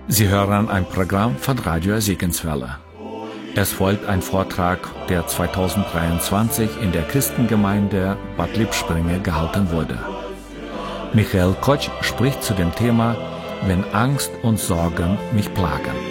Sie hören ein Programm von Radio Segenswelle. Es folgt ein Vortrag, der 2023 in der Christengemeinde Bad Lippspringe gehalten wurde. Michael Kotsch spricht zu dem Thema: Wenn Angst und Sorgen mich plagen.